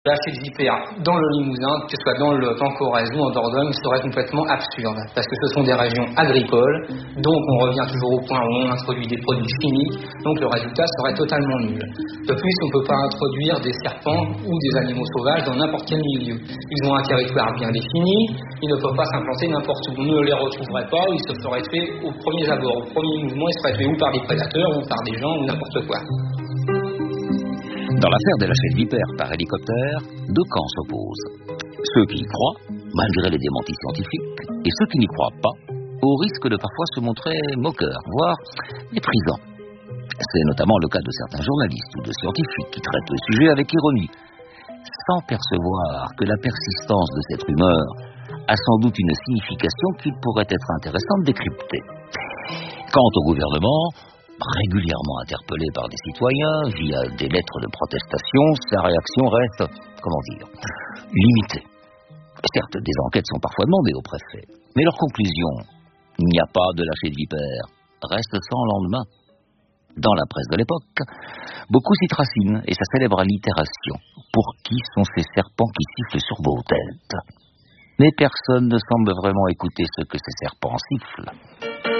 Lâcher de vipères dans le Limousin, que ce soit dans le Corrèze ou en Dordogne, serait complètement absurde, parce que ce sont des régions agricoles, donc on revient toujours au point où on introduit des produits finis, donc le résultat serait totalement nul. De plus, on ne peut pas introduire des serpents ou des animaux sauvages dans n'importe quel milieu. Ils ont un territoire bien défini, ils ne peuvent pas s'implanter n'importe où. On ne les retrouverait pas, ils se feraient tuer au premier abord, au premier mouvement, ils seraient tués ou par des prédateurs, ou par des gens, ou n'importe quoi. Dans l'affaire des lâchers de vipères par hélicoptère, deux camps s'opposent. Ceux qui y croient, malgré les démentis scientifiques, et ceux qui n'y croient pas, au risque de parfois se montrer moqueurs, voire méprisants. C'est notamment le cas de certains journalistes ou de scientifiques qui traitent le sujet avec ironie, sans percevoir que la persistance de cette rumeur a sans doute une signification qu'il pourrait être intéressant de décrypter. Quant au gouvernement, régulièrement interpellé par des citoyens via des lettres de protestation, sa réaction reste, limitée. Certes, des enquêtes sont parfois demandées au préfet, mais leur conclusion, il n'y a pas de lâcher de vipères, reste sans lendemain. Dans la presse de l'époque, beaucoup s'y tracinent et ça célèbre allitération. Pour qui sont ces serpents qui sifflent sur vos têtes? Mais personne ne semble vraiment écouter ce que ces serpents sifflent.